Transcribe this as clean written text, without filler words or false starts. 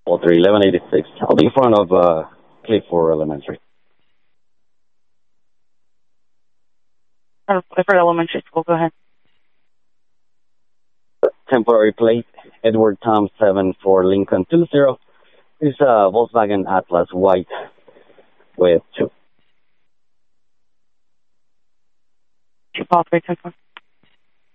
1186. I'll be in front of Clifford Elementary. Clifford Elementary School, go ahead. Temporary plate, Edward Tom 7 for Lincoln 20. It's a Volkswagen Atlas white with 2. 2 call 324.